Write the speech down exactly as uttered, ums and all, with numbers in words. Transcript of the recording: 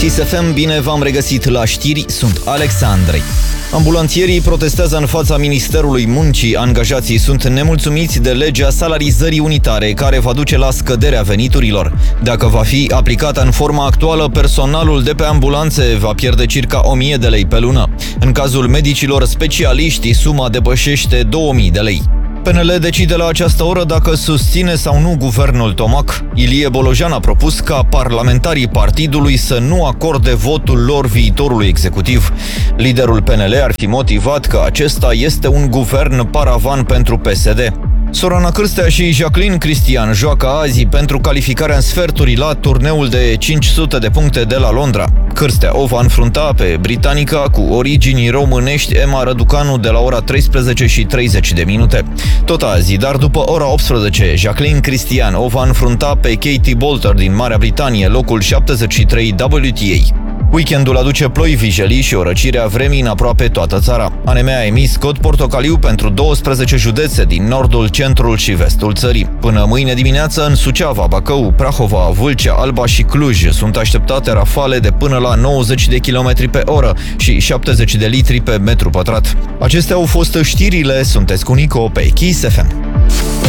Kiss F M, bine v-am regăsit la știri, sunt Alexandrei. Ambulanțierii protestează în fața Ministerului Muncii. Angajații sunt nemulțumiți de legea salarizării unitare, care va duce la scăderea veniturilor. Dacă va fi aplicată în forma actuală, personalul de pe ambulanțe va pierde circa o mie de lei pe lună. În cazul medicilor specialiști, suma depășește două mii de lei. P N L decide la această oră dacă susține sau nu guvernul Tomac. Ilie Bolojan a propus ca parlamentarii partidului să nu acorde votul lor viitorului executiv. Liderul P N L ar fi motivat că acesta este un guvern paravan pentru P S D. Sorana Cârstea și Jacqueline Cristian joacă azi pentru calificarea în sferturi la turneul de cinci sute de puncte de la Londra. Cârstea o va înfrunta pe britanica cu origini românești Emma Răducanu de la ora treisprezece și treizeci de minute. Tot azi, dar după ora optsprezece, Jacqueline Cristian o va înfrunta pe Katie Boulter din Marea Britanie, locul șaptezeci și trei W T A. Weekendul aduce ploi, vijelii și o răcire a vremii în aproape toată țara. A N M a emis cod portocaliu pentru douăsprezece județe din nordul, centrul și vestul țării. Până mâine dimineață, în Suceava, Bacău, Prahova, Vâlcea, Alba și Cluj sunt așteptate rafale de până la nouăzeci de kilometri pe oră și șaptezeci de litri pe metru pătrat. Acestea au fost știrile, sunteți cu Nico pe Kiss F M.